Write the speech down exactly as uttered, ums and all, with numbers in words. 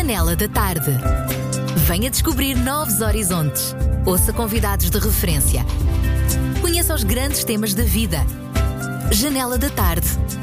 Janela da Tarde. Venha descobrir novos horizontes. Ouça convidados de referência. Conheça os grandes temas da vida. Janela da Tarde.